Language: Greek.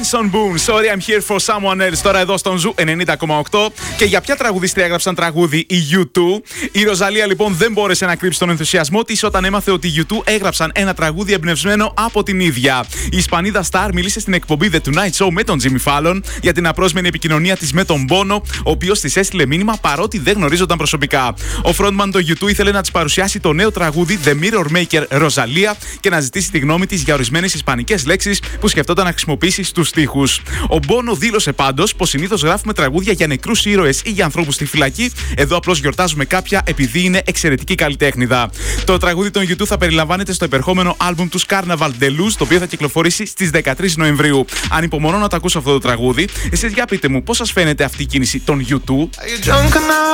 Benson Boone, Sorry I'm here for someone else. Τώρα εδώ στον Ζου 90,8. Και για ποια τραγουδίστρια έγραψαν τραγούδι η U2? Η Ροζαλία λοιπόν δεν μπόρεσε να κρύψει τον ενθουσιασμό της όταν έμαθε ότι οι U2 έγραψαν ένα τραγούδι εμπνευσμένο από την ίδια. Η Ισπανίδα Star μίλησε στην εκπομπή The Tonight Show με τον Jimmy Fallon για την απρόσμενη επικοινωνία της με τον Bono, ο οποίος της έστειλε μήνυμα παρότι δεν γνωρίζονταν προσωπικά. Ο frontman του U2 ήθελε να της παρουσιάσει το νέο τραγούδι The Mirror Maker Rosalia και να ζητήσει τη γνώμη της για ορισμένες ισπανικές λέξεις που σκεφτόταν να χρησιμοποιήσει στους στίχους. Ο Bono δήλωσε πάντως πως συνήθως γράφουμε τραγούδια για νεκρούς ήρωες ή για ανθρώπους στη φυλακή. Εδώ απλώς γιορτάζουμε κάποια επειδή είναι εξαιρετική καλλιτέχνηδα. Το τραγούδι των U2 θα περιλαμβάνεται στο επερχόμενο άλμπουμ τους Carnaval de Luz, το οποίο θα κυκλοφορήσει στις 13 Νοεμβρίου. Ανυπομονώ να το ακούσω αυτό το τραγούδι. Εσείς για πείτε μου, πώς σας φαίνεται αυτή η κίνηση των U2?